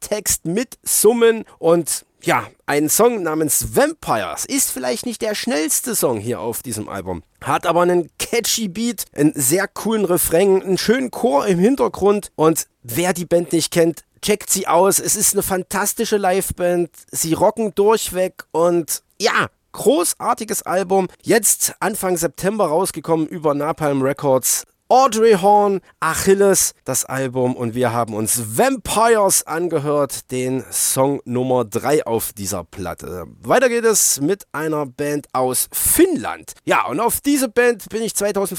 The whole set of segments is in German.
Text mit Summen und ja, ein Song namens Vampires ist vielleicht nicht der schnellste Song hier auf diesem Album, hat aber einen catchy Beat, einen sehr coolen Refrain, einen schönen Chor im Hintergrund und wer die Band nicht kennt, checkt sie aus. Es ist eine fantastische Liveband, sie rocken durchweg und ja, großartiges Album. Jetzt Anfang September rausgekommen über Napalm Records. Audrey Horne, Achilles, das Album und wir haben uns Vampires angehört, den Song Nummer 3 auf dieser Platte. Weiter geht es mit einer Band aus Finnland. Ja, und auf diese Band bin ich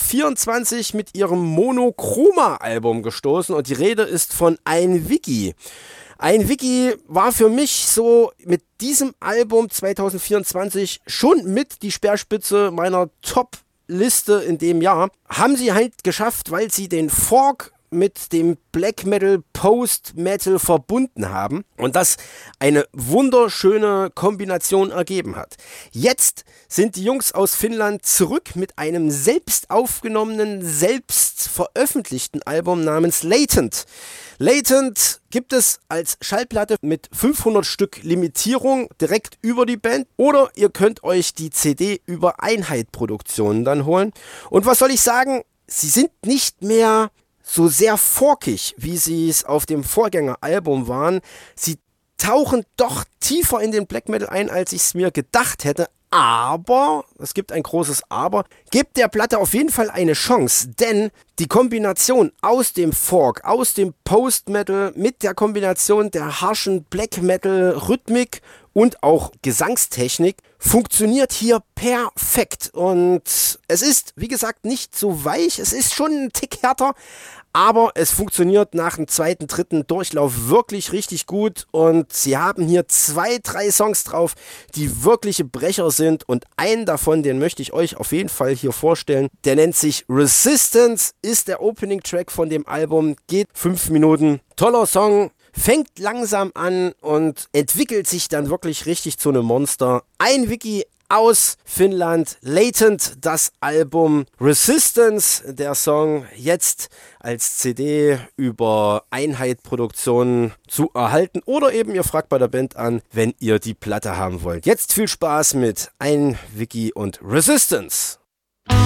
2024 mit ihrem Monochroma-Album gestoßen und die Rede ist von Ein Wiki. Ein Wiki war für mich so mit diesem Album 2024 schon mit die Speerspitze meiner Top-Liste in dem Jahr. Haben sie halt geschafft, weil sie den Folk mit dem Black Metal, Post Metal verbunden haben und das eine wunderschöne Kombination ergeben hat. Jetzt sind die Jungs aus Finnland zurück mit einem selbst aufgenommenen, selbst veröffentlichten Album namens Latent. Latent gibt es als Schallplatte mit 500 Stück Limitierung direkt über die Band oder ihr könnt euch die CD über Einheit Produktionen dann holen. Und was soll ich sagen? Sie sind nicht mehr so sehr folkig, wie sie es auf dem Vorgängeralbum waren. Sie tauchen doch tiefer in den Black Metal ein, als ich es mir gedacht hätte. Aber, es gibt ein großes Aber, gebt der Platte auf jeden Fall eine Chance, denn die Kombination aus dem Folk, aus dem Post-Metal mit der Kombination der harschen Black Metal-Rhythmik und auch Gesangstechnik funktioniert hier perfekt und es ist, wie gesagt, nicht so weich, es ist schon ein Tick härter, aber es funktioniert nach dem zweiten, dritten Durchlauf wirklich richtig gut und sie haben hier 2, 3 Songs drauf, die wirkliche Brecher sind und einen davon, den möchte ich euch auf jeden Fall hier vorstellen. Der nennt sich Resistance, ist der Opening-Track von dem Album, geht 5 Minuten. Toller Song, fängt langsam an und entwickelt sich dann wirklich richtig zu einem Monster. Ein Wiki aus Finnland, Latent, das Album Resistance, der Song jetzt als CD über Einheit-Produktionen zu erhalten oder eben ihr fragt bei der Band an, wenn ihr die Platte haben wollt. Jetzt viel Spaß mit Ein Wiki und Resistance.